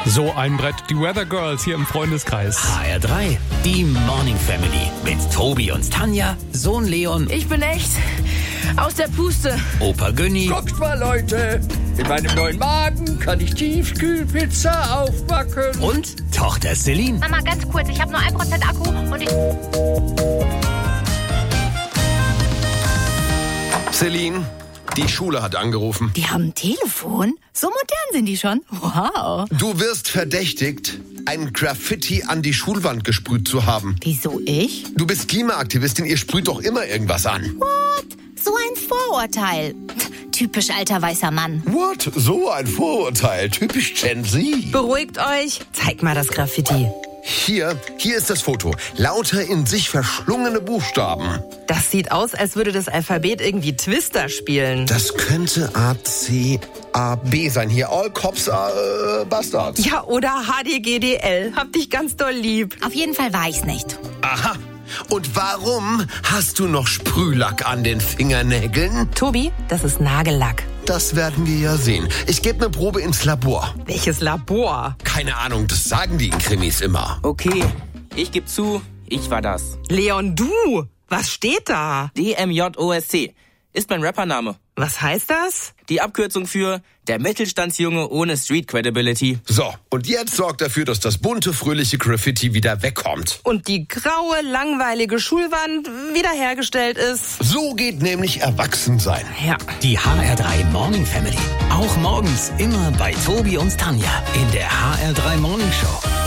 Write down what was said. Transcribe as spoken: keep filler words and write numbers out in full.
So ein Brett, die Weather Girls hier im Freundeskreis. H R drei, die Morning Family mit Tobi und Tanja, Sohn Leon. Ich bin echt aus der Puste. Opa Günni. Guckt mal, Leute, in meinem neuen Magen kann ich Tiefkühlpizza aufbacken. Und Tochter Celine. Mama, ganz kurz, ich habe nur ein Prozent Akku und ich... Celine, die Schule hat angerufen. Die haben ein Telefon? So modern sind die schon? Wow. Du wirst verdächtigt, ein Graffiti an die Schulwand gesprüht zu haben. Wieso ich? Du bist Klimaaktivistin, ihr sprüht doch immer irgendwas an. What? So ein Vorurteil. Typisch alter weißer Mann. What? So ein Vorurteil. Typisch Gen Z. Beruhigt euch. Zeig mal das Graffiti. Hier, hier ist das Foto. Lauter in sich verschlungene Buchstaben. Das sieht aus, als würde das Alphabet irgendwie Twister spielen. Das könnte A, C, A, B sein. Hier, All Cops are äh, Bastards. Ja, oder H D G D L. Hab dich ganz doll lieb. Auf jeden Fall war ich's nicht. Aha. Und warum hast du noch Sprühlack an den Fingernägeln? Tobi, das ist Nagellack. Das werden wir ja sehen. Ich gebe eine Probe ins Labor. Welches Labor? Keine Ahnung, das sagen die in Krimis immer. Okay, ich gebe zu, ich war das. Leon, du? Was steht da? D M J O S C ist mein Rappername. Was heißt das? Die Abkürzung für der Mittelstandsjunge ohne Street Credibility. So, und jetzt sorgt dafür, dass das bunte, fröhliche Graffiti wieder wegkommt. Und die graue, langweilige Schulwand wiederhergestellt ist. So geht nämlich Erwachsensein. Ja. Die H R drei Morning Family. Auch morgens immer bei Tobi und Tanja in der H R drei Morning Show.